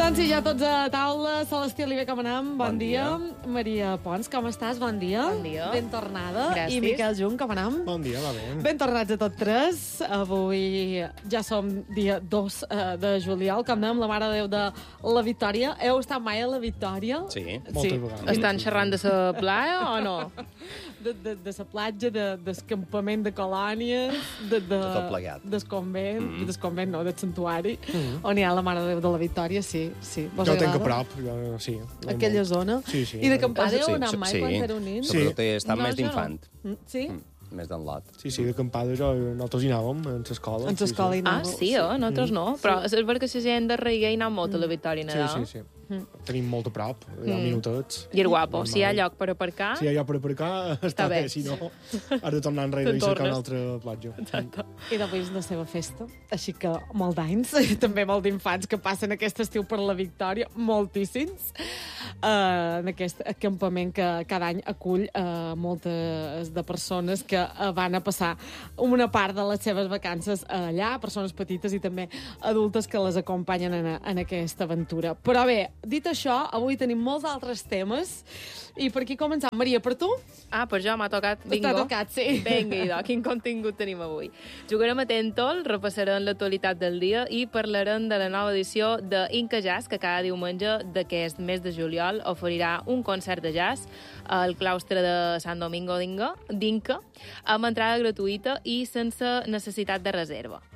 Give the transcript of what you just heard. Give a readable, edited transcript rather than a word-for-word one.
Doncs sí, ja tots a taula. Celestí Oliver, com anem? Bon dia. Maria Pons, com estàs? Bon dia. Bon dia. Ben tornada. Gràcies. I Miquel Jung, com anem? Bon dia, va bé. Ben tornats a tots tres. Avui ja som dia 2 de juliol, com anem, la Mare de Déu de la Victòria. Heu estat mai a la Victòria? Sí. Moltes vegades. Estan xerrant de la playa o no? De la platja, del campament de colònies, tot plegat. del convent, no, del santuari, on hi ha la Mare de Déu de la Victòria, sí. Vos Jo tinc a agrada? prop, sí. Aquella zona. Sí, sí. I de campar Sí, heu anat mai sí. quan éreu nins? Sobretot he estat No, més jo no. d'infant, Sí? més d'enlot. Sí, d'acampada nosaltres hi anàvem, en l'escola. En l'escola hi Ah, anàveu. sí, nosaltres no. Però és veritat que la gent de Reguer hi anava molt a la Victòria i Nadal. Sí. Tenim molt a prop, hi ha minutets. I és guapo. Si hi ha lloc per aparcar... Si hi ha lloc per aparcar, està bé. bé. Si no, has de tornar enrere i cercar tornes. una altra platja. I d'avui és la seva festa, així que molt d'anys, també molt d'infants que passen aquest estiu per la Victòria, moltíssims, en aquest acampament que cada any acull moltes de persones que van a passar una part de les seves vacances allà, persones petites i també adultes que les acompanyen en aquesta aventura. Però bé, dit això, avui tenim molts altres temes i per aquí començam. Maria, per tu? Ah, per jo m'ha tocat. Bingo. T'ha tocat, sí. Vinga, idò, quin contingut tenim avui? Jugarem a Tentol, repassarem l'actualitat del dia i parlarem de la nova edició de Inca Jazz, que cada diumenge d'aquest mes de juliol oferirà un concert de jazz al claustre de Sant Domingo d'Inca, amb entrada gratuïta i sense necessitat de reserva.